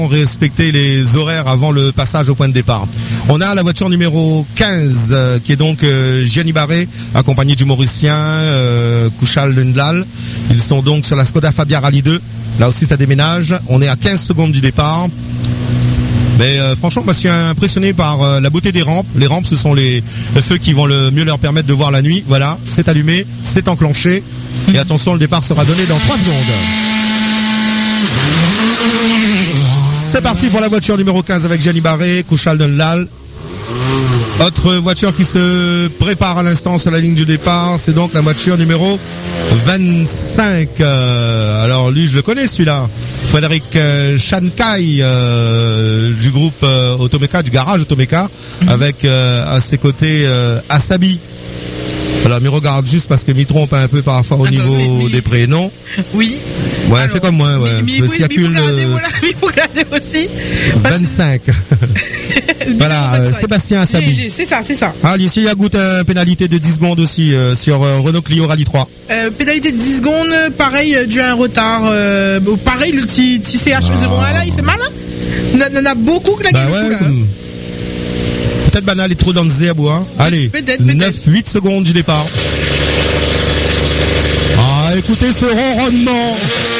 respecter les horaires avant le passage au point de départ. On a la voiture numéro 15 qui est donc Gianni Barré, accompagné du Mauricien Kushal Lundlal. Ils sont donc sur la Skoda Fabia Rally 2. Là aussi ça déménage. On est à 15 secondes du départ. Mais franchement, moi, je suis impressionné par la beauté des rampes. Les rampes, ce sont les feux qui vont le mieux leur permettre de voir la nuit. Voilà, c'est allumé, c'est enclenché. Et attention, le départ sera donné dans 3 secondes. C'est parti pour la voiture numéro 15 avec Gianni Barré, Kushal Lundlal. Autre voiture qui se prépare à l'instant sur la ligne du départ, c'est donc la voiture numéro 25. Alors lui, je le connais celui-là. Frédéric Shankai du groupe Automeka, du garage Automeka, avec à ses côtés Asabi. Alors, mais regarde juste parce que m'y trompe un peu parfois au niveau des prénoms. Oui. Ouais, alors, c'est comme moi, ouais. Mais faut regarder aussi. 25. Voilà, 25. Sébastien Asabi. C'est ça. Ah, ici, il y a goût à pénalité de 10 secondes aussi sur Renault Clio Rally 3. Pénalité de 10 secondes, pareil, dû à un retard. Pareil, le petit CH01 là, il fait mal, hein. On a beaucoup claqué le coup, là. Peut-être banal est trop dans le zébo, hein. Allez, 9-8 secondes du départ. Ah, écoutez ce ronronnement.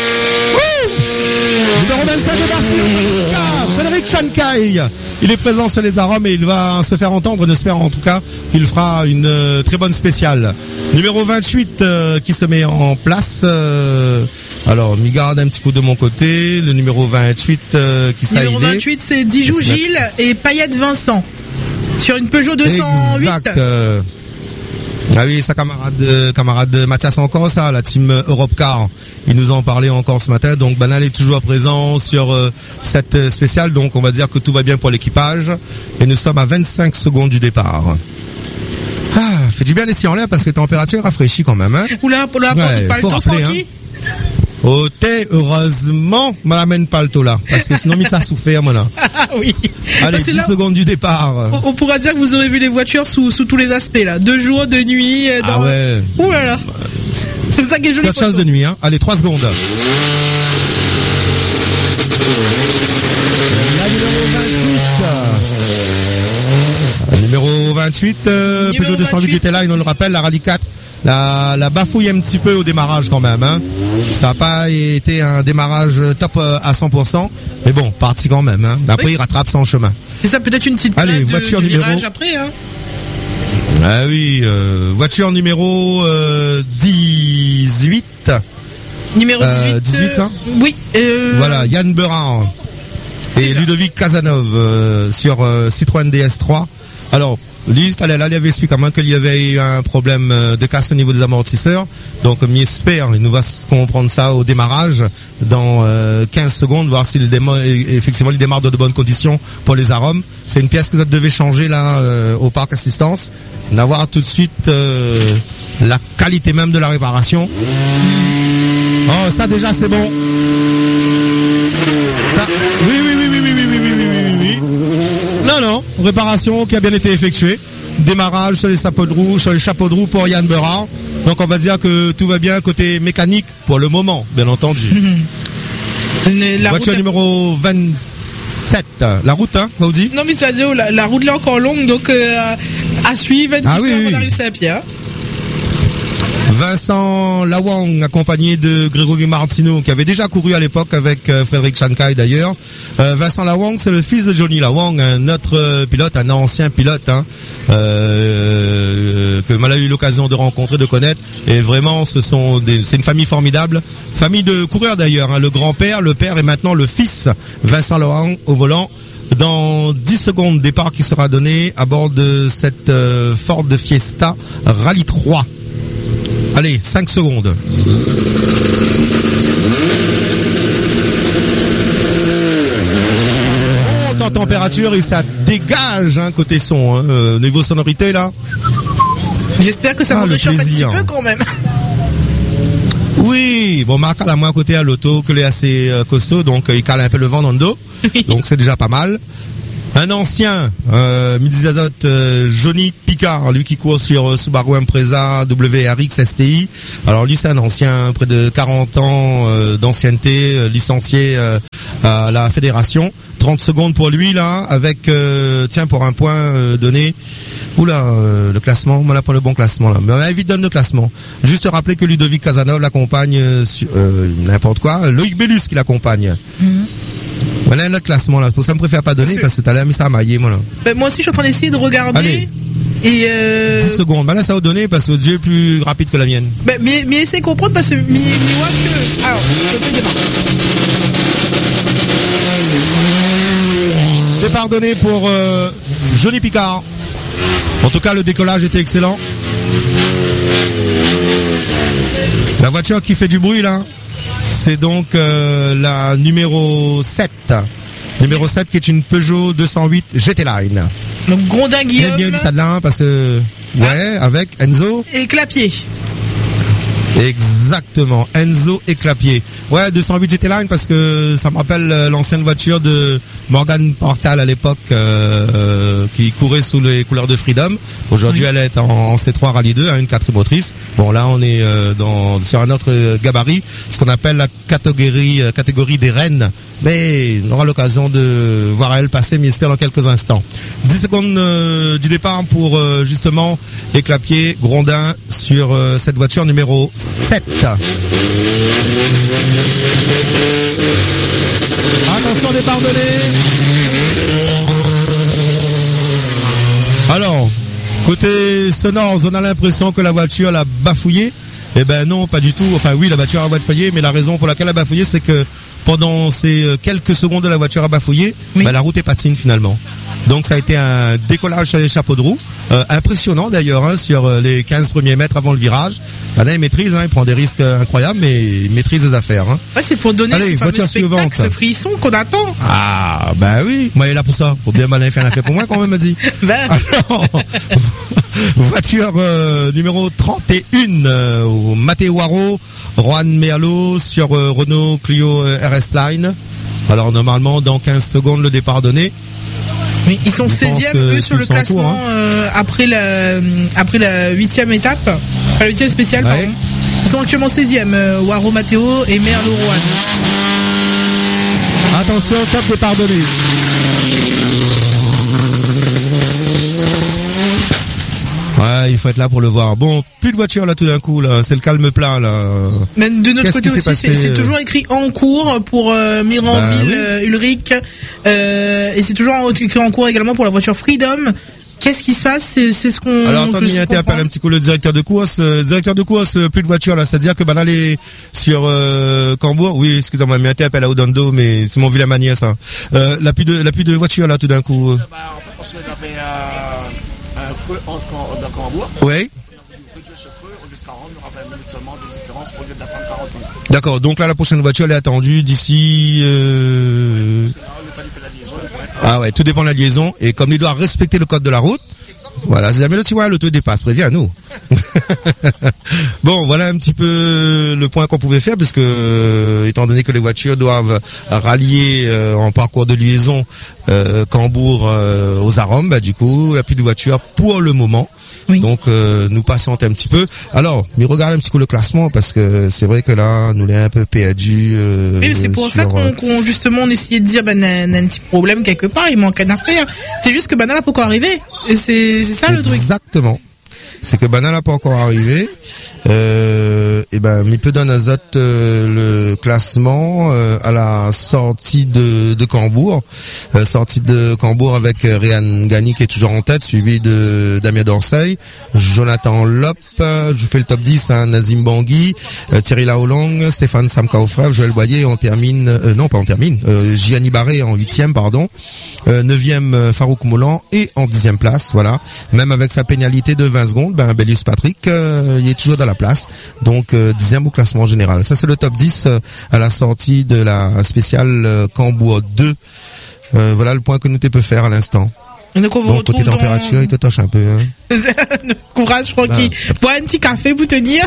Numéro 25 de Barcelone, Frédéric Shankai. Il est présent sur les arômes et il va se faire entendre. On espère en tout cas qu'il fera une très bonne spéciale. Numéro 28 qui se met en place. Alors, m'y garde un petit coup de mon côté. Le numéro 28 qui s'aille. Numéro 28, c'est Dijou Gilles et Payette Vincent. Sur une Peugeot 208. Exact. Ah oui, sa camarade Mathias encore, ça, la team Europe Car. Il nous en parlait encore ce matin. Donc, Banal est toujours présent sur cette spéciale. Donc, on va dire que tout va bien pour l'équipage. Et nous sommes à 25 secondes du départ. Ah, fait du bien laisser en l'air parce que la température rafraîchit quand même, hein. Oula, tu parles pas le temps, Francky. Au thé, heureusement, me l'amène pas le taux là. Parce que sinon, ça souffert, moi là. Oui. Allez, 10 secondes du départ. On pourra dire que vous aurez vu les voitures sous tous les aspects là. De jour, de nuit. Ah ouais. Ouh là là. C'est ça qui est joli. C'est la chasse de nuit, hein. Allez, 3 secondes. La numéro 28, Peugeot 208 qui était là, on le rappelle, la Rallye 4. La bafouille un petit peu au démarrage quand même, hein. Ça n'a pas été un démarrage top à 100%, mais bon, parti quand même, hein. Après, oui. Il rattrape ça en chemin. C'est ça, peut-être une petite allez, voiture de numéro virage après, hein. Ah oui, voiture numéro 18. Numéro 18. 18, ça oui. Voilà, Yann Berin et Ludovic Casanov sur Citroën DS3. Alors, lui, il avait expliqué comment qu'il y avait eu un problème de casse au niveau des amortisseurs. Donc, j'espère, il nous va comprendre ça au démarrage dans 15 secondes, voir s'il effectivement il démarre dans de bonnes conditions pour les arômes. C'est une pièce que vous devez changer là au parc assistance. D'avoir tout de suite la qualité même de la réparation. Oh, ça déjà c'est bon. Ça, oui. Non, réparation qui a bien été effectuée. Démarrage sur les chapeaux de roue pour Yann Berin. Donc on va dire que tout va bien côté mécanique pour le moment, bien entendu. Voiture numéro 27. La route, hein, quoi vous dit? Non mais ça dit, la route là encore longue, donc à suivre, on arrive à pied. Hein. Vincent Lawang, accompagné de Grégory Martineau, qui avait déjà couru à l'époque avec Frédéric Shankai d'ailleurs. Vincent Lawang, c'est le fils de Johnny Lawang, un autre pilote, un ancien pilote, hein, que mal a eu l'occasion de rencontrer, de connaître. Et vraiment, c'est une famille formidable, famille de coureurs d'ailleurs, hein, le grand-père, le père et maintenant le fils, Vincent Lawang au volant. Dans 10 secondes, départ qui sera donné à bord de cette Ford Fiesta Rallye 3. Allez, 5 secondes. En température et ça dégage, hein, côté son, hein, niveau sonorité là. J'espère que ça me réchauffe un petit peu quand même. Oui, bon, Marc a moins côté à l'auto que les assez costaud, donc il cale un peu le vent dans le dos, donc c'est déjà pas mal. Un ancien, Midi Azote, Johnny Picard, lui qui court sur Subaru Impreza WRX STI. Alors lui c'est un ancien, près de 40 ans d'ancienneté, licencié à la fédération. 30 secondes pour lui là, avec pour un point donné. Oula, le classement, voilà pour le bon classement là. Mais on va vite donner le classement. Juste rappeler que Ludovic Kazanov l'accompagne sur n'importe quoi. Loïc Bellus qui l'accompagne. Voilà notre classement là. Pour ça, je préfère pas donner parce que t'as l'air mis ça à mailler moi là. Moi aussi, je suis en train d'essayer de regarder. Allez. Et 10 secondes. Là, ça va donner parce que Dieu est plus rapide que la mienne. Mais essaie de comprendre parce que mi voit que. Alors, je te démarre. Départ donné pour Johnny Picard. En tout cas, le décollage était excellent. La voiture qui fait du bruit là, c'est donc la numéro 7. Numéro 7 qui est une Peugeot 208 GT Line. Donc Grondin Guillaume. Bien dit ça de là parce que avec Enzo et Clapier. Exactement, Enzo et Clapier. Ouais, 208 GT Line parce que ça me rappelle l'ancienne voiture de Morgan Portal à l'époque qui courait sous les couleurs de Freedom. Aujourd'hui, elle est en C3 Rallye 2, une 4 motrice. Bon, là, on est sur un autre gabarit, ce qu'on appelle la catégorie des reines. Mais on aura l'occasion de voir elle passer, mais j'espère dans quelques instants. 10 secondes du départ pour justement les Clapier, Grondin sur cette voiture numéro 7. Attention, départ donné. Alors, côté sonore, on a l'impression que la voiture l'a bafouillé. Eh ben non, pas du tout. Enfin oui, la voiture a bafouillé, mais la raison pour laquelle elle a bafouillé, c'est que pendant ces quelques secondes de la voiture a bafouillé, la route est patine finalement. Donc ça a été un décollage sur les chapeaux de roue, impressionnant d'ailleurs sur les 15 premiers mètres avant le virage. Là, il maîtrise, il prend des risques incroyables, mais il maîtrise les affaires. Ouais, c'est pour donner ce fameux spectacle, ce frisson qu'on attend. Ah, ben oui, moi il est là pour ça. Faut bien malin faire un affaire pour moi quand même, m'a dit. Alors, voiture numéro 31, Matteo Haro, Juan Merlo sur Renault Clio RS Line. Alors normalement, dans 15 secondes, le départ donné. Oui, ils sont 16e eux sur le classement après la 8e étape, enfin, la 8e spéciale pardon. Ils sont actuellement 16e Waro Matteo et Merlo Juan. Attention, top départ donné. Ouais, il faut être là pour le voir. Bon, plus de voitures là tout d'un coup là, c'est le calme plat là. Mais de notre côté aussi, c'est toujours écrit en cours pour Miranville, Ulrich, et c'est toujours écrit en cours également pour la voiture Freedom. Qu'est-ce qui se passe? C'est ce qu'on. Alors attendez, il interpelle un petit coup le directeur de course. Directeur de course, plus de voitures là, c'est-à-dire que là les sur Cambourg. Oui, excusez-moi, mais interpelle à Odondo, mais c'est mon vilain manière ça. La plus de voitures là tout d'un coup. Dans Cambourg. Oui. D'accord, donc là la prochaine voiture elle est attendue d'ici Ah ouais, tout dépend de la liaison et comme il doit respecter le code de la route. Voilà, si jamais tu vois l'auto dépasse, préviens-nous. Bon, voilà un petit peu le point qu'on pouvait faire, parce que étant donné que les voitures doivent rallier en parcours de liaison Cambourg aux Arômes, du coup, il n'y a plus de voitures pour le moment. Oui. Donc nous patientons un petit peu. Alors, mais regardez un petit coup le classement, parce que c'est vrai que là, nous l'avons un peu perdu. Oui, c'est pour ça qu'on justement on essayait de dire, n'a un petit problème quelque part, il manque une affaire. C'est juste que n'a pas encore arrivé. Et c'est ça le truc. Exactement. C'est que Banal n'a pas encore arrivé. Et il peut donner à Zot le classement à la sortie de Cambourg. Sortie de Cambourg avec Réan Gani qui est toujours en tête, suivi de Damien Dorsey, Jonathan Lop, je fais le top 10, Nazim Bangui, Thierry Laolong, Stéphane Samkaofrav, Joël Boyer, on termine, Gianni Barré en 8e, pardon, 9e Farouk Moulan et en 10e place, voilà. Même avec sa pénalité de 20 secondes, Bellius Patrick, il est toujours dans la place. Donc 10e au classement général. Ça c'est le top 10 à la sortie de la spéciale Cambourg 2. Voilà le point que nous te peut faire à l'instant. Donc on vous retrouve côté température, il te touche un peu. Hein. Courage Francky. Bois un petit café pour tenir.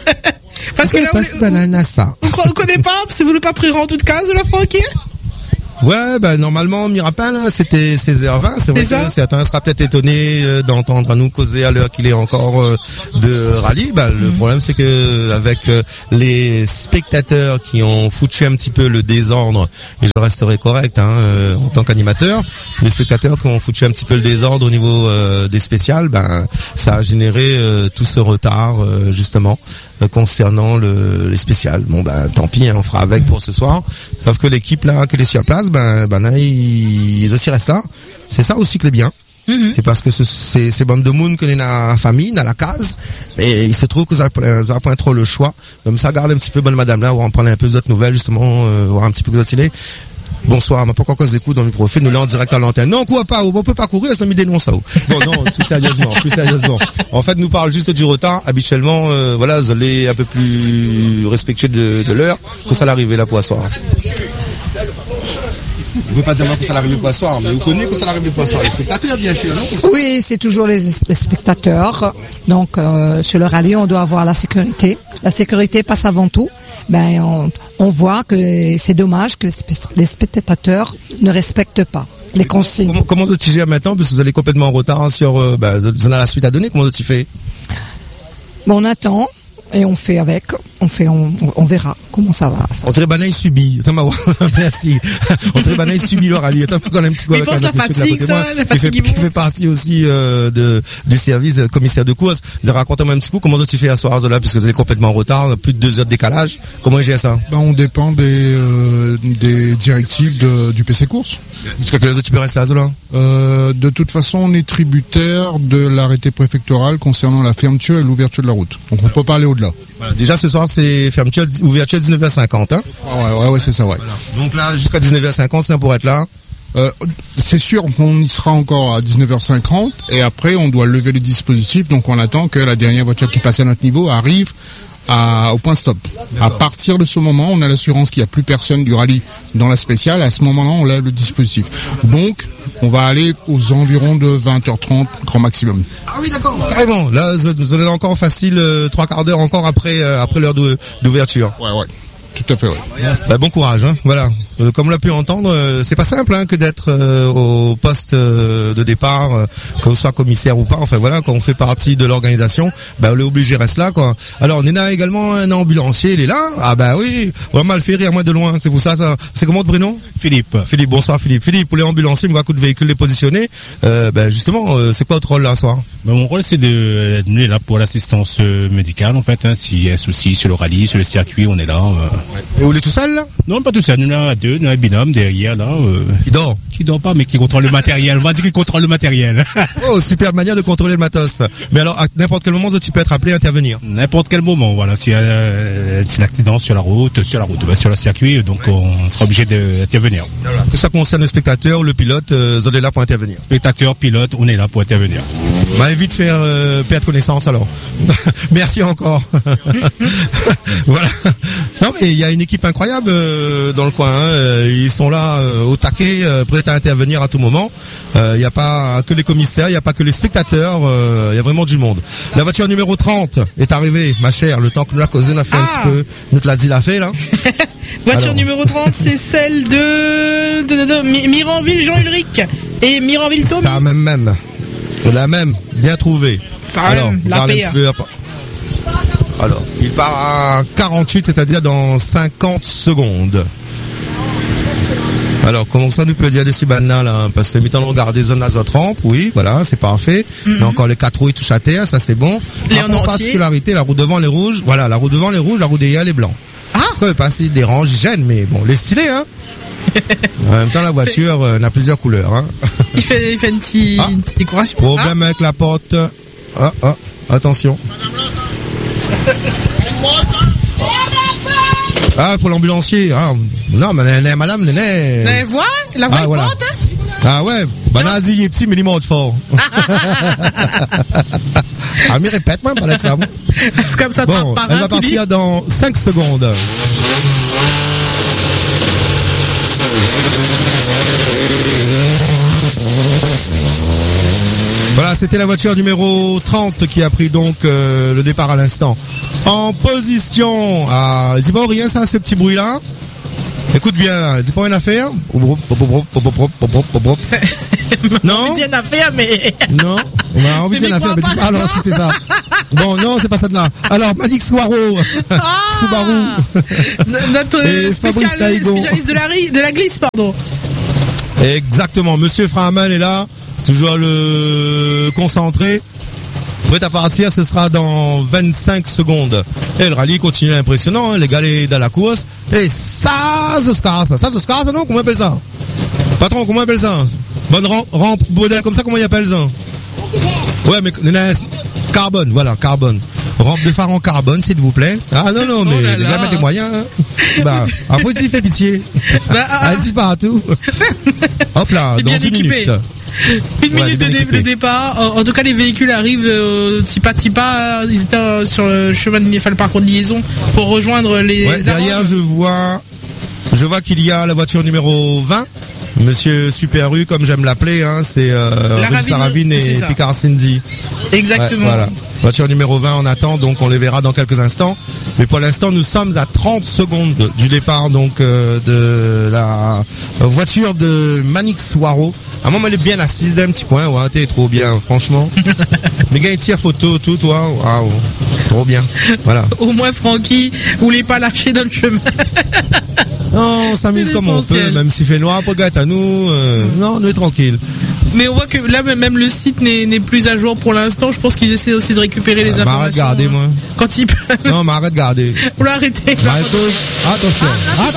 Parce que là on connaît pas, vous connaissez pas, si vous voulez pas prendre en toute case de la Francky. Ouais, bah normalement Mirapin là, c'était 16h20. C'est vrai que certains sera peut-être étonné d'entendre à nous causer à l'heure qu'il est encore de rallye. Bah le problème c'est que avec les spectateurs qui ont foutu un petit peu le désordre, et je resterai correct en tant qu'animateur, les spectateurs qui ont foutu un petit peu le désordre au niveau des spéciales, ben ça a généré tout ce retard justement concernant les spéciales. Bon ben tant pis, on fera avec pour ce soir. Sauf que l'équipe là qui est sur place, ben là, ils aussi restent là. C'est ça aussi que les bien. C'est parce que c'est bandes de monde que les na famille, dans la case, et il se trouve que ça n'a pas trop le choix. Comme ça, garde un petit peu bonne madame là, on va en prendre un peu d'autres nouvelles justement, voir un petit peu que d'autres idées. Bonsoir, m'a pas encore des coups dans le profil, nous là en direct à l'antenne. Non, quoi pas, on peut pas courir, ça me dénonce ça. Bon, non, plus sérieusement. En fait, nous parle juste du retard. Habituellement, voilà, vous allez un peu plus respectueux de l'heure que ça l'arrivée là pour asseoir. Vous ne pouvez pas dire que ça l'arrive pour asseoir, mais vous connaissez que ça l'arrive pour asseoir. Les spectateurs, bien sûr, non? Oui, c'est toujours les spectateurs. Donc, sur le rallye, on doit avoir la sécurité. La sécurité passe avant tout. Ben, on voit que c'est dommage que les spectateurs ne respectent pas les consignes. Comment vous gérez maintenant, parce que vous allez complètement en retard sur, vous en avez la suite à donner, comment vous faites? Bon, on attend. Et on fait avec, on verra comment ça va. On dirait Banaï subit. Merci. On dirait Banaï subit le rallye. Attends, qu'on a un petit coup avec la fatigue, la fatigue qui fait partie aussi du service commissaire de course. Racontez-moi un petit coup comment tu fais à soir là, puisque vous êtes complètement en retard, plus de 2 heures de décalage. Comment j'ai ça? On dépend des directives du PC course. Jusqu'à quelle heure tu peux rester à là? De toute façon, on est tributaire de l'arrêté préfectoral concernant la fermeture et l'ouverture de la route. Donc on peut pas aller au-delà. Voilà. Déjà ce soir c'est fermeture, ouverture 19h50. Ouais, c'est ça, ouais. Voilà. Donc là jusqu'à 19h50 c'est pour être là. C'est sûr qu'on y sera encore à 19h50 et après on doit lever le dispositif, donc on attend que la dernière voiture qui passe à notre niveau arrive au point stop. À partir de ce moment, on a l'assurance qu'il n'y a plus personne du rallye dans la spéciale. À ce moment-là, on lève le dispositif. Donc, on va aller aux environs de 20h30, grand maximum. Ah oui, d'accord, carrément. Là, vous allez encore facile 3/4 d'heure encore après l'heure d'ouverture. Ouais. Tout à fait, ouais. Bon courage, hein. Voilà. Comme on l'a pu entendre, c'est pas simple que d'être au poste de départ, que vous soit commissaire ou pas. Enfin voilà, quand on fait partie de l'organisation, on est obligé de rester là, quoi. Alors on a également un ambulancier, il est là. Ah oui, on va mal faire rire moi de loin. C'est pour ça. C'est comment votre prénom? Philippe. Bonsoir Philippe. Philippe, pour les ambulanciers, on va coup de véhicule les positionner. Justement, c'est quoi votre rôle là ce soir? Mon rôle c'est d'être là pour l'assistance médicale en fait. S'il y a un souci sur le rallye, sur le circuit, on est là. Et vous êtes tout seul là? Non, pas tout seul. Nous on a deux, nous on a un binôme derrière là. Qui dort pas, mais qui contrôle le matériel. On va dire qu'il contrôle le matériel. Oh, super manière de contrôler le matos. Mais alors, à n'importe quel moment, tu peux être appelé à intervenir. N'importe quel moment, voilà. S'il y a un accident sur la route, sur le circuit, donc on sera obligé d'intervenir. Voilà. Que ça concerne le spectateur ou le pilote, vous êtes là pour intervenir. Spectateur, pilote, on est là pour intervenir. Évite de faire perdre connaissance alors. Merci encore. Voilà. Non mais il y a une équipe incroyable dans le coin. Ils sont là au taquet, prêts à intervenir à tout moment. Il n'y a pas que les commissaires, il n'y a pas que les spectateurs. Il y a vraiment du monde. La voiture numéro 30 est arrivée, ma chère. Le temps que nous la causé, on a fait un petit peu. Nous te l'a dit, l'a fait là. Voiture numéro 30, c'est celle de Miranville Jean-Ulrich et Miranville Tommy. Ça même. La même, bien trouvé. Alors, la PA. Alors, il part à 48, c'est-à-dire dans 50 secondes. Alors, comment ça nous peut dire dessus Banna là? Parce que mi-temps, on regarde des zones azotrampe, oui, voilà, c'est parfait. Mais encore les 4 roues touchent à terre, ça c'est bon. En particularité, la roue devant les rouges, voilà, la roue devant les rouges, la roue derrière les blancs. Quand même pas si dérange, gêne, mais bon, les stylés, hein. En même temps, la voiture n'a plusieurs couleurs, hein. Il fait un petit décoration. Problème avec la porte. Attention. Pour l'ambulancier. Non, mais madame, vous allez voir, la voix voilà. porte, hein? Ouais. Banadi, il est petit, mais il monte fort. Mais répète-moi, parler de ça. C'est comme ça, bon, elle va partir dans 5 secondes. Voilà, c'était la voiture numéro 30 qui a pris donc le départ à l'instant. En position, dis pas rien ça, ce petit bruit là. Écoute bien, là. C'est pas une affaire? Non. On dit une affaire, mais. Non. On a envie de dire une affaire, mais dis pas. Alors, si c'est ça. Bon, non, c'est pas ça de là. Alors, Manix Waro. Subaru. Notre spécialiste de la glisse, pardon. Exactement. Monsieur Framan est là. Toujours le concentré. Prêt à partir, ce sera dans 25 secondes. Et le rallye continue impressionnant, hein. Les gars, dans la course. Et ça se casse, non? Comment on appelle ça? Patron, comment on appelle ça? Bonne rampe, modèle comme ça, comment il appelle ça? Ouais, mais, carbone, voilà, carbone. Rampe de phare en carbone, s'il vous plaît. Ah, non, mais les gars mettent des moyens, hein. Bah, après, il fait pitié. Allez-y partout. Hop là, dans une minute. Une minute de départ. En tout cas, les véhicules arrivent Tipa. Ils étaient sur le chemin le parcours de liaison pour rejoindre les. Ouais, derrière, je vois qu'il y a la voiture numéro 20. Monsieur Super U, comme j'aime l'appeler, hein, c'est Ravine et Picard Cindy. Exactement. Ouais, voilà. Voiture numéro 20 en attend, donc on les verra dans quelques instants. Mais pour l'instant, nous sommes à 30 secondes du départ donc de la voiture de Manix Waro. À un moment, elle est bien assise d'un petit coin, ouais, t'es trop bien, franchement. Les gars, ils tirent photo, tout, toi, waouh, trop bien. Voilà. Au moins, Francky, vous voulez pas lâcher dans le chemin. Non, on s'amuse comme on peut, même s'il fait noir, pas gâte à nous, non, on est tranquille. Mais on voit que là, même le site n'est plus à jour pour l'instant. Je pense qu'ils essaient aussi de récupérer les informations. Arrête de garder, moi. Quand ils peuvent. Non, mais arrête de garder. Faut l'arrêter. Attention.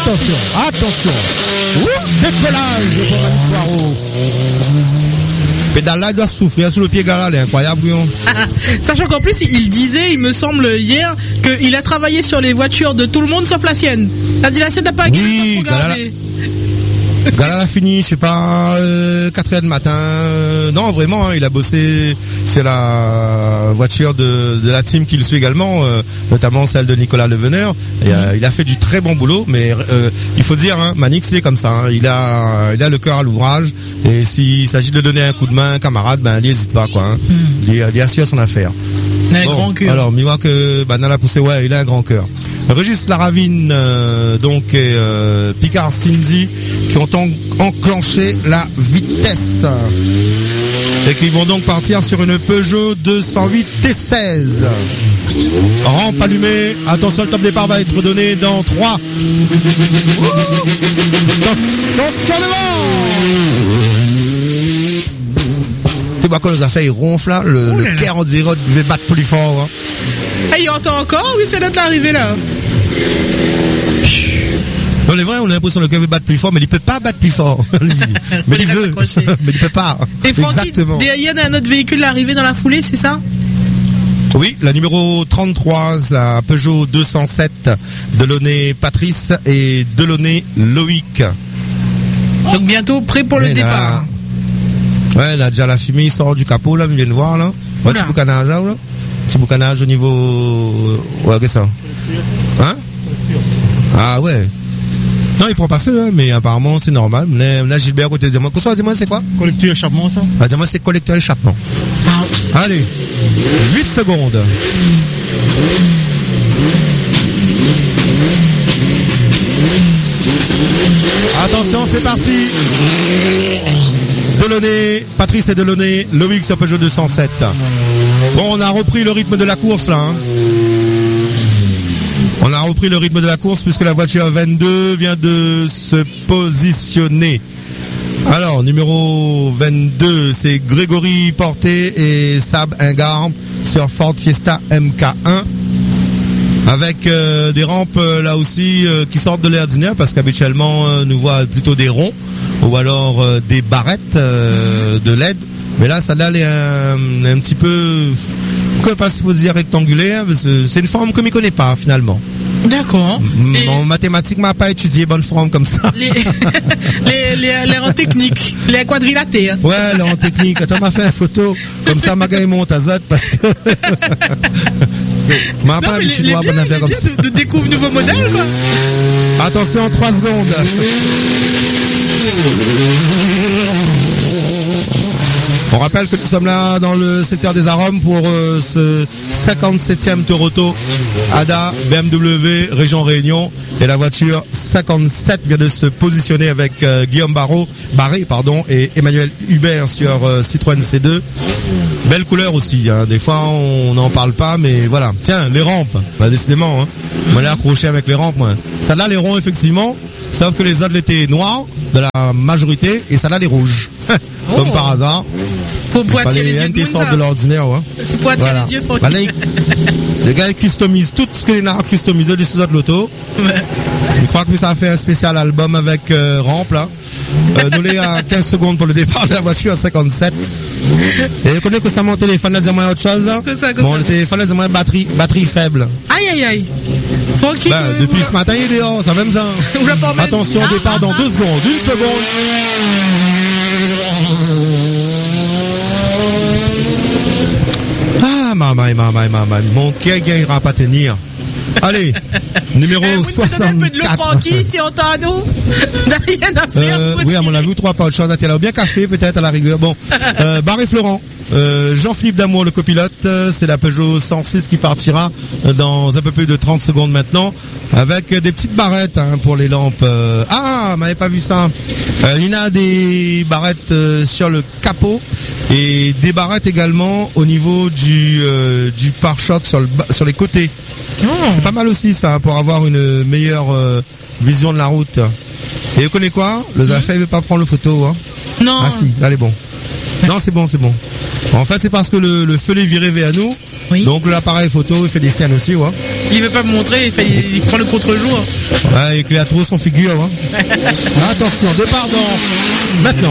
Décollage pour Manix Waro. Pédale là, il doit souffrir sur le pied garage, elle est incroyable, oui. Sachant qu'en plus, il disait, il me semble, hier, qu'il a travaillé sur les voitures de tout le monde sauf la sienne. Il a dit la sienne n'a pas trop gardé. Gala a fini, je sais pas, 4h du matin. Non, vraiment, hein, il a bossé sur la voiture de la team qu'il suit également, notamment celle de Nicolas Leveneur. Et, il a fait du très bon boulot, mais il faut dire, hein, Manix, il est comme ça. Hein, il a le cœur à l'ouvrage. Et s'il s'agit de donner un coup de main à un camarade, ben, il n'hésite pas, quoi. Hein. Il assure son affaire. Il a un grand cœur. Alors, il voit que dans la poussée, ouais, il a un grand cœur. Régis Laravine, donc, et Picard Cindy, qui ont enclenché la vitesse. Et qui vont donc partir sur une Peugeot 208 T16. Rampe allumée. Attention, le top départ va être donné dans 3. Attention devant. Tu vois quand les affaires ronflent là, le cœur on dirait devait battre plus fort. Hein. Et il entend encore? Oui, c'est notre arrivée là. Non, c'est vrai, on a l'impression que le cœur veut battre plus fort, mais il peut pas battre plus fort. Mais il veut, mais il peut pas. Et Francky, il y a un autre véhicule arrivé dans la foulée, c'est ça? Oui, la numéro 33, la Peugeot 207, Delaunay Patrice et Delaunay Loïc. Donc bientôt prêt pour le départ. Ouais, là, déjà la fumée, il sort du capot, là, vous venez de voir, là. Ouais, petit boucanage, là, petit boucanage au niveau, ouais, qu'est-ce que ça? Hein? Ah, ouais. Non, il prend pas feu, hein, mais apparemment, c'est normal. Là, Gilbert, côté de moi. Dis-moi, c'est quoi? Collecteur échappement, ça? Ah, dis-moi, c'est collecteur échappement. Allez. 8 secondes. Attention, c'est parti. Delaunay, Patrice et Delaunay, Loïc sur Peugeot 207. Bon, on a repris le rythme de la course, là, hein. On a repris le rythme de la course puisque la voiture 22 vient de se positionner. Alors, numéro 22, c'est Grégory Porté et Sab Ingard sur Ford Fiesta MK1. Avec des rampes là aussi qui sortent de l'air d'ordinaire parce qu'habituellement nous voit plutôt des ronds ou alors des barrettes de LED. Mais là, ça là, elle est un petit peu... Pourquoi pas se dire rectangulaire? C'est une forme que je ne connais pas finalement. D'accord. En mathématiques, m'a pas étudié bonne forme comme ça. Les rangs techniques, les quadrilatères. Hein. Ouais, les rangs techniques. Attends, m'a fait une photo comme ça, m'a gagné mon tazot parce que m'a pas l'habitude de voir bonne affaire comme ça. De découvrir nouveau modèle quoi. Attention, 3 secondes. On rappelle que nous sommes là dans le secteur des arômes pour ce 57e Toronto ADA BMW Région Réunion. Et la voiture 57 vient de se positionner avec Guillaume Barré et Emmanuel Hubert sur Citroën C2. Belle couleur aussi, hein. Des fois on n'en parle pas, mais voilà. Tiens, les rampes, bah, décidément, hein. On est accroché avec les rampes, moi. Ça là les ronds effectivement, sauf que les autres étaient noirs de la majorité et ça là les rouges. Comme par hasard. Pour Poitiers les yeux de sorte de l'ordinaire, ouais. C'est Poitiers voilà. Les yeux pour bah, les gars ils customisent tout ce que les nards customisent du sous de l'auto. Ouais. Je crois que ça a fait un spécial album avec rampe là. Nous les à 15 secondes pour le départ de la voiture à 57. Et je connais que ça mon téléphone là disait-moi autre chose. Le téléphone là disait-moi batterie faible. Aïe. Francky, bah, depuis ce matin il est dehors, ça même ça. Attention, départ dans 2 secondes, 1 seconde. Maman, mon quai gagnera pas tenir. Allez, numéro 64. Un peu de le Francky, si on t'a nous. Rien à faire. Oui, à mon avis, 3 pas autre chose. Là, bien café, peut-être, à la rigueur. Bon, Barré Florent. Jean-Philippe Damour, le copilote, c'est la Peugeot 106 qui partira dans un peu plus de 30 secondes maintenant, avec des petites barrettes hein, pour les lampes. M'avait pas vu ça. Il y a des barrettes sur le capot et des barrettes également au niveau du pare-choc sur les côtés. C'est pas mal aussi ça pour avoir une meilleure vision de la route. Et vous connaissez quoi? Le Zafé ne veut pas prendre le photo. Hein. Non. Ah si, là, elle est bon. Non, c'est bon. En fait, c'est parce que le feu est viré vers nous. Oui. Donc l'appareil photo, il fait des siennes aussi, ouais. Il veut pas me montrer, il prend le contre-jour. Ouais, et qu'il a trop son figure, hein. Attention, départ dans... Maintenant.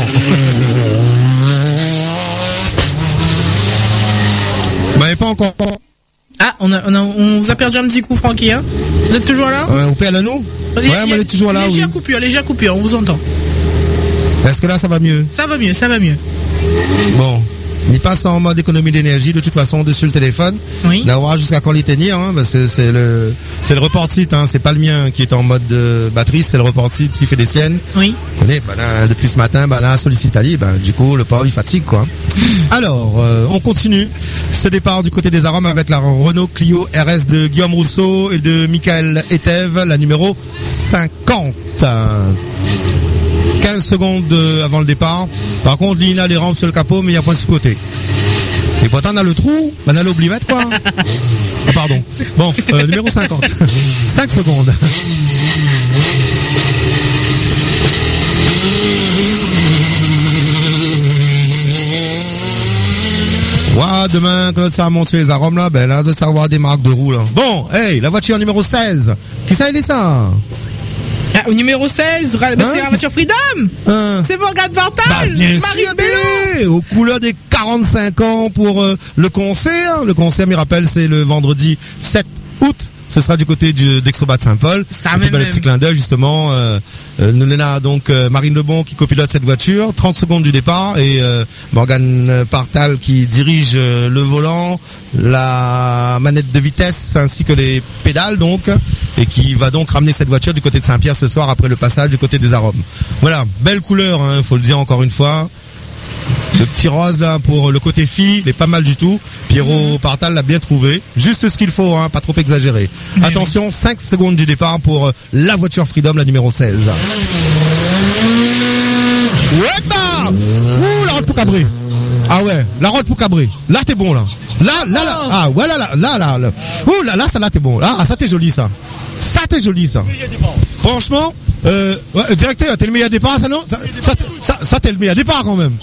Bah, pas encore. Ah, on vous a perdu un petit coup, Francky, hein. Vous êtes toujours là? On perd à nous? Ouais, on est toujours là, légère coupure, on vous entend. Est-ce que là, ça va mieux? Ça va mieux. Bon. Il passe en mode économie d'énergie, de toute façon, dessus le téléphone. Oui. D'avoir jusqu'à quand il tenir, hein, parce que c'est le report site, hein, c'est pas le mien qui est en mode batterie, c'est le report site qui fait des siennes. Oui. Vous connaissez, là, depuis ce matin, là, sollicitali, du coup, le port, il fatigue, quoi. Alors, on continue ce départ du côté des arômes avec la Renault Clio RS de Guillaume Rousseau et de Michael Etève, la numéro 50. 15 secondes avant le départ. Par contre, il a les rampes sur le capot, mais il n'y a pas de ce côté. Et pourtant, on a le trou, on a l'oubliette, quoi. Ah, pardon. Bon, numéro 50. 5 secondes. Ouah, demain, quand ça monte sur les arômes, là, là, ça va avoir des marques de roue, là. Bon, hey, la voiture numéro 16. Qui ça, il est ça? Au numéro 16, c'est la voiture Freedom. C'est Morgane Portal. Bien sûr, aux couleurs des 45 ans pour le concert. Le concert, me rappelle, c'est le vendredi 7 août. Ce sera du côté d'Exobat Saint-Paul. Ça même. Le petit clin d'œil, justement. Nous avons donc Marine Lebon qui copilote cette voiture. 30 secondes du départ. Et Morgane Portal qui dirige le volant, la manette de vitesse ainsi que les pédales, donc. Et qui va donc ramener cette voiture du côté de Saint-Pierre ce soir après le passage du côté des arômes. Voilà, belle couleur, hein, faut le dire encore une fois. Le petit rose là pour le côté fille, il est pas mal du tout. Pierrot Partal l'a bien trouvé. Juste ce qu'il faut, hein, pas trop exagéré. Mais attention, 5 secondes du départ pour la voiture Freedom, la numéro 16. Ouais, bah ouh, la route pour cabrer. Ah ouais, la route pour cabrer. Là, t'es bon, là. Là. Ah ouais, là. Ouh, là, ça, là, t'es bon. Ah, ça, t'es joli, ça. Ça, t'es joli, ça. Franchement, directeur, t'es le meilleur départ, ça, non? Ça, t'es le meilleur départ, quand même.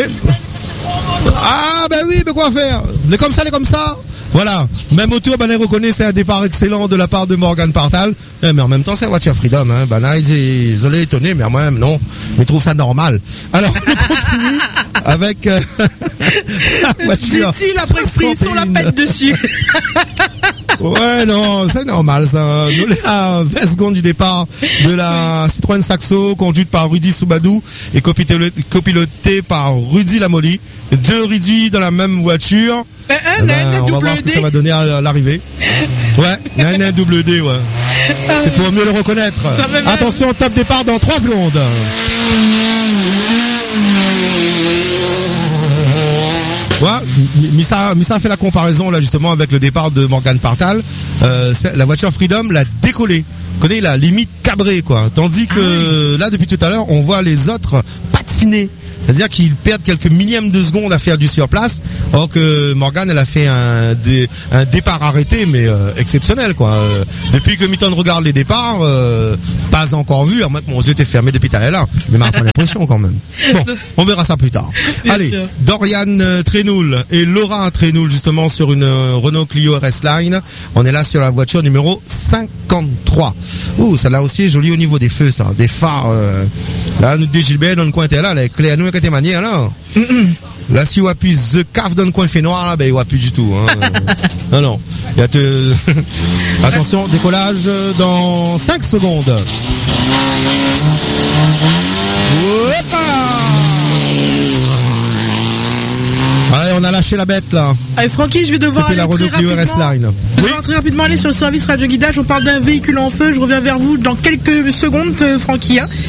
Ah, ben oui, mais quoi faire? Les comme ça. Voilà. Même autour, il reconnaît, c'est un départ excellent de la part de Morgane Portal. Mais en même temps, c'est la voiture Freedom, hein. Là, ils est étonné, mais moi-même, non. Mais ils trouvent ça normal. Alors, on continue avec, la voiture. Dit-il après que Frisson la pète dessus. Ouais, non, c'est normal, ça. Nous, à 20 secondes du départ de la Citroën Saxo, conduite par Rudy Soubadou et copilotée par Rudy Lamoli. 2 Rudy dans la même voiture. On va voir ce que ça va donner à l'arrivée. Ouais, un double D, ouais. C'est pour mieux le reconnaître. Attention, top départ dans 3 secondes. Missa a fait la comparaison là justement avec le départ de Morgan Partal. La voiture Freedom l'a décollé. Connais la limite cabrée quoi. Tandis que là depuis tout à l'heure on voit les autres patiner. C'est-à-dire qu'ils perdent quelques millièmes de seconde à faire du surplace, alors que Morgan elle a fait un départ arrêté mais exceptionnel quoi. Depuis que Mitton regarde les départs, pas encore vu, à moins que mon yeux était fermé depuis tout à l'heure, mais m'a l'impression quand même. Bon, on verra ça plus tard. Bien Allez, sûr. Dorian Trenoul et Laura Trenoul justement sur une Renault Clio RS Line. On est là sur la voiture numéro 53. Ouh, celle-là aussi est jolie au niveau des feux, ça, des phares. Là, nous des Gilbert dans le coin était là, les clés à nous côté manière là. Là, si on appuie The Cave dans le coin fait noir là, ben on appuie du tout. Hein. non. Il y a attention, décollage dans 5 secondes. Allez, on a lâché la bête là. Allez, Francky, je vais devoir aller très rapidement aller sur le service radio guidage. On parle d'un véhicule en feu. Je reviens vers vous dans quelques secondes, Francky. Hein.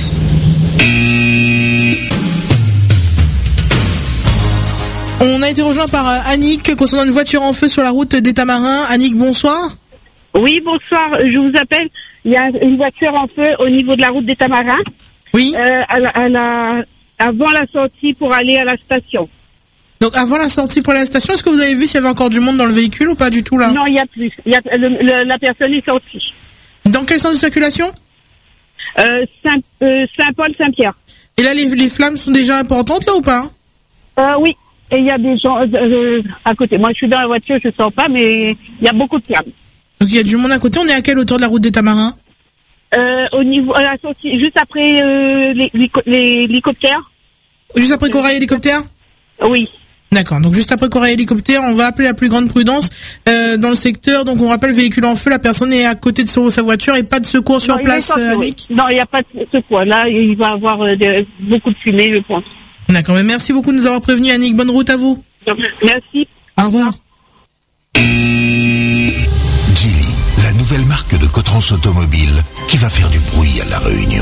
On a été rejoint par Annick concernant une voiture en feu sur la route des Tamarins. Annick, bonsoir. Oui, bonsoir. Je vous appelle. Il y a une voiture en feu au niveau de la route des Tamarins. Oui. Avant la sortie pour aller à la station. Donc avant la sortie pour la station, est-ce que vous avez vu s'il y avait encore du monde dans le véhicule ou pas du tout là? Non, il n'y a plus. La personne est sortie. Dans quel sens de circulation? Saint-Paul, Saint-Pierre. Et là, les flammes sont déjà importantes là ou pas? Oui. Et il y a des gens à côté. Moi, je suis dans la voiture, je ne sens pas, mais il y a beaucoup de flammes. Donc il y a du monde à côté. On est à quelle hauteur de la route des Tamarins? Au niveau à la sortie, juste après l'hélicoptère. Juste après Corail Hélicoptère? Oui. D'accord, donc juste après Corail Hélicoptère, on va appeler la plus grande prudence dans le secteur. Donc on rappelle, véhicule en feu, la personne est à côté de sa voiture et pas de secours sur place, Annick? Non, il n'y a pas de secours. Là, il va y avoir beaucoup de fumée, je pense. D'accord, mais merci beaucoup de nous avoir prévenus, Annick. Bonne route à vous. Merci. Au revoir. Geely, la nouvelle marque de Cotrans Automobile qui va faire du bruit à La Réunion.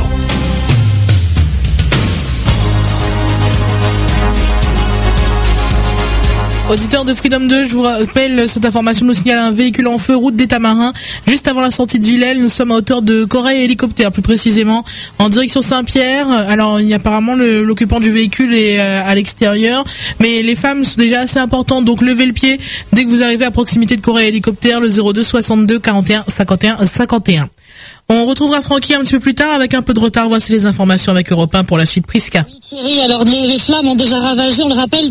Auditeurs de Freedom 2, je vous rappelle, cette information nous signale un véhicule en feu, route des Tamarins, juste avant la sortie de Villèle. Nous sommes à hauteur de Corail Hélicoptère, plus précisément, en direction Saint-Pierre. Alors, il y a apparemment l'occupant du véhicule est à l'extérieur, mais les femmes sont déjà assez importantes, donc levez le pied dès que vous arrivez à proximité de Corail Hélicoptère, le 02 62 41 51 51. On retrouvera Francky un petit peu plus tard avec un peu de retard. Voici les informations avec Europe 1 pour la suite. Prisca. Oui, Thierry, alors les flammes ont déjà ravagé, on le rappelle,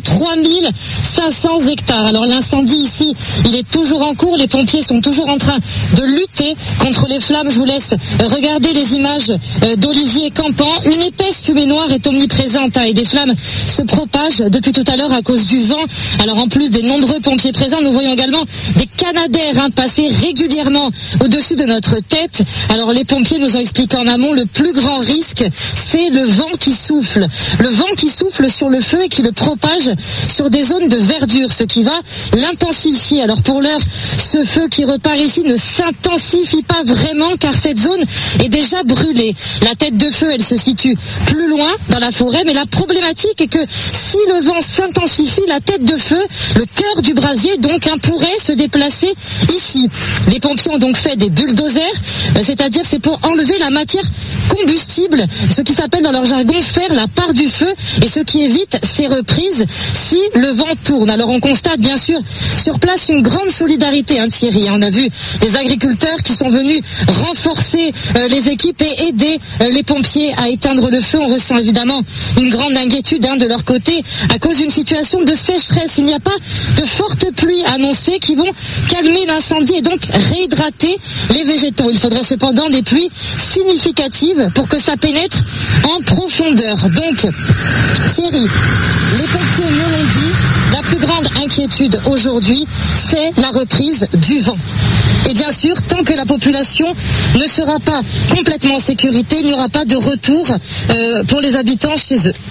3500 hectares. Alors l'incendie ici, il est toujours en cours. Les pompiers sont toujours en train de lutter contre les flammes. Je vous laisse regarder les images d'Olivier Campan. Une épaisse fumée noire est omniprésente et des flammes se propagent depuis tout à l'heure à cause du vent. Alors en plus des nombreux pompiers présents, nous voyons également des canadaires passer régulièrement au-dessus de notre tête. Alors les pompiers nous ont expliqué en amont, le plus grand risque, c'est le vent qui souffle. Le vent qui souffle sur le feu et qui le propage sur des zones de verdure, ce qui va l'intensifier. Alors pour l'heure, ce feu qui repart ici ne s'intensifie pas vraiment car cette zone est déjà brûlée. La tête de feu, elle se situe plus loin dans la forêt, mais la problématique est que si le vent s'intensifie, la tête de feu, le cœur du brasier donc pourrait se déplacer ici. Les pompiers ont donc fait des bulldozers, c'est-à-dire c'est pour enlever la matière combustible, ce qui s'appelle dans leur jargon faire la part du feu et ce qui évite ces reprises si le vent tourne. Alors on constate bien sûr sur place une grande solidarité, Thierry. On a vu des agriculteurs qui sont venus renforcer les équipes et aider les pompiers à éteindre le feu. On ressent évidemment une grande inquiétude de leur côté à cause d'une situation de sécheresse. Il n'y a pas de fortes pluies annoncées qui vont calmer l'incendie et donc réhydrater les végétaux. Il faudrait cependant des pluies significatives pour que ça pénètre en profondeur. Donc, Thierry, les pompiers nous l'ont dit, la plus grande inquiétude aujourd'hui, c'est la reprise du vent. Et bien sûr, tant que la population ne sera pas complètement en sécurité, il n'y aura pas de retour pour les habitants chez eux.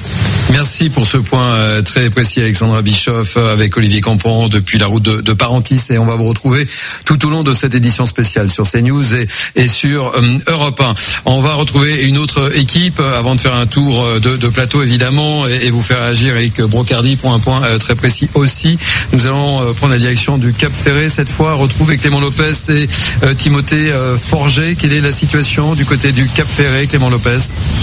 Merci pour ce point très précis, Alexandra Bischoff, avec Olivier Campan depuis la route de Parentis, et on va vous retrouver tout au long de cette édition spéciale sur CNews et sur Europe 1. On va retrouver une autre équipe avant de faire un tour de plateau évidemment et vous faire agir, Eric Brocardi, pour un point très précis aussi. Nous allons prendre la direction du Cap Ferré cette fois, retrouver Clément Lopez et Timothée Forget. Quelle est la situation du côté du Cap Ferré, Clément Lopez?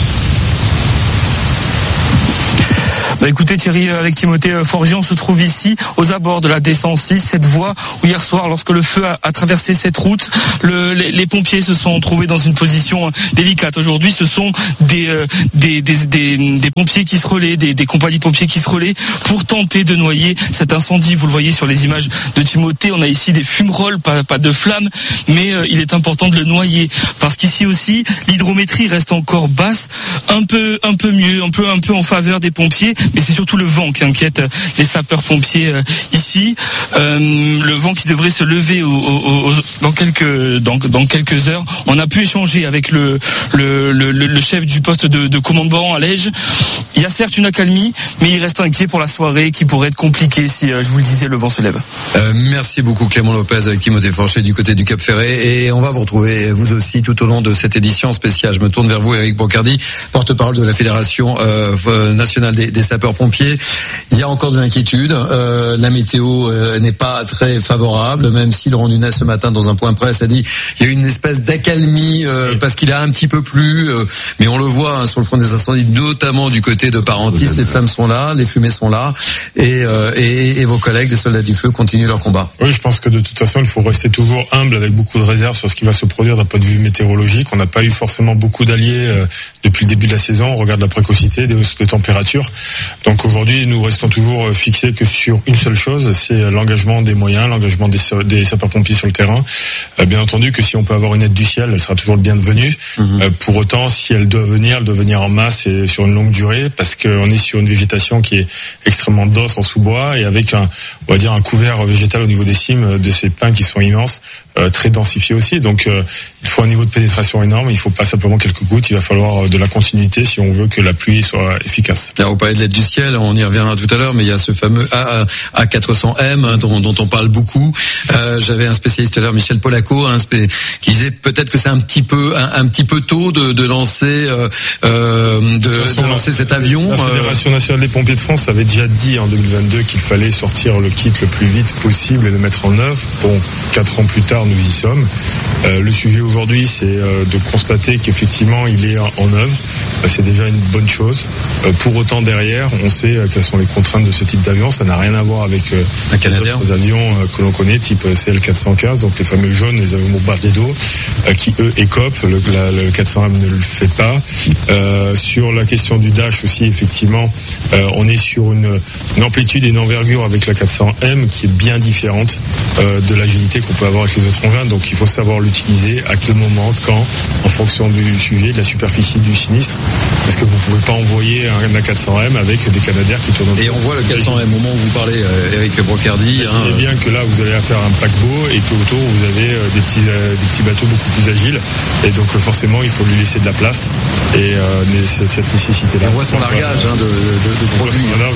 Écoutez Thierry, avec Timothée Forget, on se trouve ici aux abords de la D106, cette voie où hier soir, lorsque le feu a traversé cette route, les pompiers se sont trouvés dans une position délicate. Aujourd'hui, ce sont des pompiers qui se relaient, des compagnies de pompiers qui se relaient pour tenter de noyer cet incendie. Vous le voyez sur les images de Timothée, on a ici des fumerolles, pas de flammes, mais il est important de le noyer parce qu'ici aussi, l'hydrométrie reste encore basse, un peu mieux, un peu en faveur des pompiers. Mais c'est surtout le vent qui inquiète les sapeurs-pompiers ici. Le vent qui devrait se lever dans quelques heures. On a pu échanger avec le chef du poste de commandement à Lège. Il y a certes une accalmie, mais il reste inquiet pour la soirée qui pourrait être compliquée si, je vous le disais, le vent se lève. Merci beaucoup Clément Lopez avec Timothée Forget du côté du Cap Ferré, et on va vous retrouver vous aussi tout au long de cette édition spéciale. Je me tourne vers vous, Eric Brocardi, porte-parole de la Fédération nationale des sapeurs-pompiers. Il y a encore de l'inquiétude. La météo n'est pas très favorable, même si Laurent Nunez ce matin dans un point presse a dit il y a une espèce d'accalmie parce qu'il a un petit peu plu, mais on le voit sur le front des incendies, notamment du côté de Parentis. Les flammes sont là, les fumées sont là, et vos collègues des soldats du feu continuent leur combat. Oui, je pense que de toute façon il faut rester toujours humble avec beaucoup de réserve sur ce qui va se produire d'un point de vue météorologique. On n'a pas eu forcément beaucoup d'alliés depuis le début de la saison. On regarde la précocité, des hausses de température. Donc aujourd'hui, nous restons toujours fixés que sur une seule chose, c'est l'engagement des moyens, l'engagement des sapeurs-pompiers sur le terrain. Bien entendu que si on peut avoir une aide du ciel, elle sera toujours le bienvenu. Pour autant, si elle doit venir en masse et sur une longue durée, parce qu'on est sur une végétation qui est extrêmement dense en sous-bois et avec un couvert végétal au niveau des cimes de ces pins qui sont immenses, très densifiés aussi. Donc il faut un niveau de pénétration énorme, il ne faut pas simplement quelques gouttes, il va falloir de la continuité si on veut que la pluie soit efficace. Là, vous parlez de l'aide du ciel, on y reviendra tout à l'heure, mais il y a ce fameux A400M dont on parle beaucoup. J'avais un spécialiste tout à l'heure, Michel Polaco, qui disait peut-être que c'est un petit peu tôt de lancer lancer cet avion. La Fédération nationale des pompiers de France avait déjà dit en 2022 qu'il fallait sortir le kit le plus vite possible et le mettre en œuvre. Bon, 4 ans plus tard, nous y sommes. Le sujet aujourd'hui, c'est de constater qu'effectivement, il est en œuvre. C'est déjà une bonne chose. Pour autant, derrière, on sait quelles sont les contraintes de ce type d'avion. Ça n'a rien à voir avec les autres avions que l'on connaît, type CL415, donc les fameux jaunes, les avions bombardiers d'eau, qui eux écopent. Le 400M ne le fait pas. Sur la question du Dash aussi, effectivement, on est sur une amplitude et une envergure avec la 400M qui est bien différente de l'agilité qu'on peut avoir avec les autres engins. Donc il faut savoir l'utiliser, à quel moment, quand, en fonction du sujet, de la superficie du sinistre. Parce que vous ne pouvez pas envoyer un A400M avec des Canadair qui tournent. Et on voit le 400M au moment où vous parlez, Eric Brocardi. C'est bien que là, vous allez faire un paquebot et qu'autour, vous avez des petits bateaux beaucoup plus agiles. Et donc forcément, il faut lui laisser de la place. Et cette nécessité-là. On voit son largage de produits.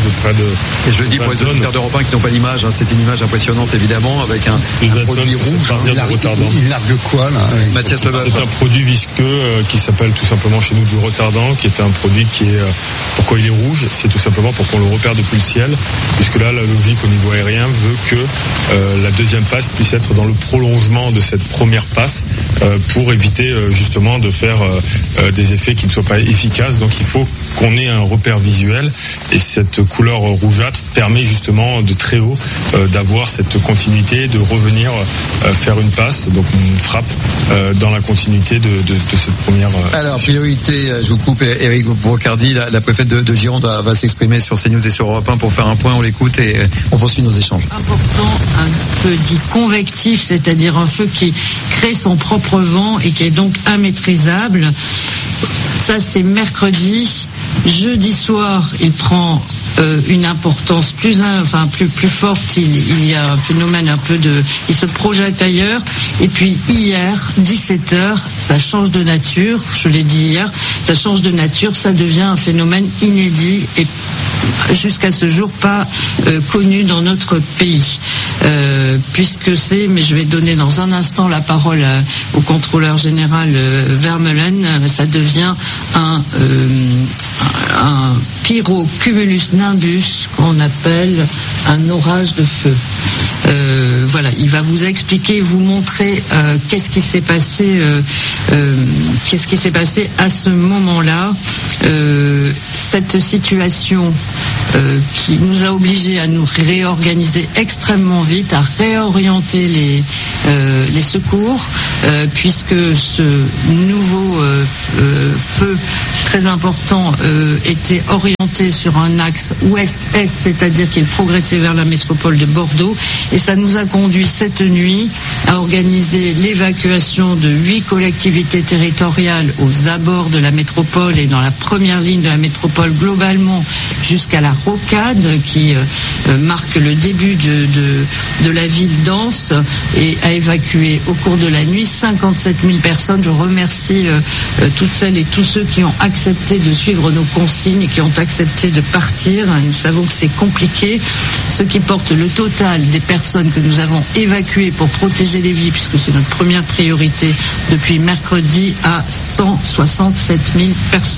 Et je le dis pour les auditeurs d'Europe 1 qui n'ont pas l'image, c'est une image impressionnante évidemment, avec un produit rouge. Il largue quoi là? Mathias Leboeuf. C'est un produit visqueux qui s'appelle tout simplement chez nous du retardant, qui est un produit qui est... Pourquoi il est rouge? C'est tout simplement pour qu'on le repère depuis le ciel, puisque là, la logique au niveau aérien veut que la deuxième passe puisse être dans le prolongement de cette première passe pour éviter justement de faire des effets qui ne soient pas efficaces. Donc il faut qu'on ait un repère visuel, et cette couleur rougeâtre permet justement de très haut d'avoir cette continuité, de revenir faire une passe, donc une frappe dans la continuité de cette première... Alors, priorité, je vous coupe, Eric Brocardi, la préfète de Gironde va s'exprimer sur CNews et sur Europe 1 pour faire un point, on l'écoute et on poursuit nos échanges. Important, un feu dit convectif, c'est-à-dire un feu qui crée son propre vent et qui est donc immaîtrisable. Ça, c'est mercredi. Jeudi soir, il prend une importance plus forte. Il y a un phénomène un peu il se projette ailleurs. Et puis hier, 17h, ça change de nature. Je l'ai dit hier, ça change de nature, ça devient un phénomène inédit et jusqu'à ce jour pas connu dans notre pays. Puisque mais je vais donner dans un instant la parole au contrôleur général Vermeulen, ça devient un pyrocumulus nimbus qu'on appelle un orage de feu. Voilà, il va vous expliquer, vous montrer qu'est-ce qui s'est passé à ce moment-là. Cette situation qui nous a obligés à nous réorganiser extrêmement vite, à réorienter les secours, puisque ce nouveau feu très important était orienté sur un axe ouest-est, c'est-à-dire qu'il progressait vers la métropole de Bordeaux, et ça nous a conduit cette nuit à organiser l'évacuation de 8 collectivités territoriales aux abords de la métropole et dans la première ligne de la métropole globalement jusqu'à la Rocade qui marque le début de la ville dense, et à évacuer au cours de la nuit 57 000 personnes. Je remercie toutes celles et tous ceux qui ont accepté de suivre nos consignes et qui ont accepté de partir. Nous savons que c'est compliqué, ce qui porte le total des personnes que nous avons évacuées pour protéger les vies, puisque c'est notre première priorité depuis mercredi, à 167 000 personnes.